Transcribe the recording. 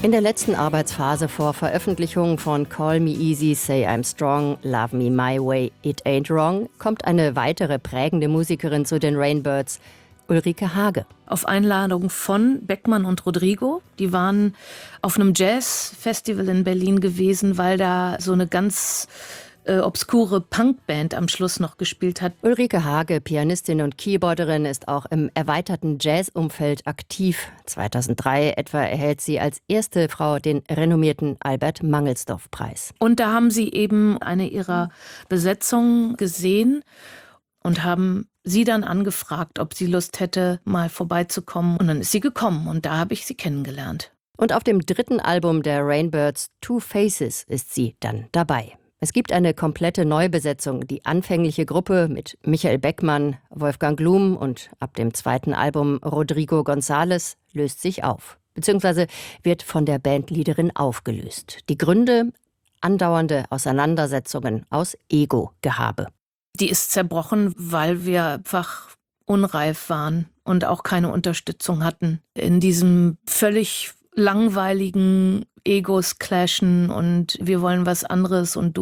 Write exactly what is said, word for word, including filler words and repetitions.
In der letzten Arbeitsphase vor Veröffentlichung von Call Me Easy, Say I'm Strong, Love Me My Way, It Ain't Wrong kommt eine weitere prägende Musikerin zu den Rainbirds, Ulrike Hage. Auf Einladung von Beckmann und Rodrigo. Die waren auf einem Jazz-Festival in Berlin gewesen, weil da so eine ganz äh, obskure Punkband am Schluss noch gespielt hat. Ulrike Hage, Pianistin und Keyboarderin, ist auch im erweiterten Jazz-Umfeld aktiv. zweitausenddrei etwa erhält sie als erste Frau den renommierten Albert-Mangelsdorff-Preis. Und da haben sie eben eine ihrer Besetzungen gesehen und haben sie dann angefragt, ob sie Lust hätte, mal vorbeizukommen. Und dann ist sie gekommen und da habe ich sie kennengelernt. Und auf dem dritten Album der Rainbirds, Two Faces, ist sie dann dabei. Es gibt eine komplette Neubesetzung. Die anfängliche Gruppe mit Michael Beckmann, Wolfgang Glum und ab dem zweiten Album Rodrigo González löst sich auf. Beziehungsweise wird von der Bandleaderin aufgelöst. Die Gründe? Andauernde Auseinandersetzungen aus Ego-Gehabe. Die ist zerbrochen, weil wir einfach unreif waren und auch keine Unterstützung hatten. In diesem völlig langweiligen Egos clashen und wir wollen was anderes und du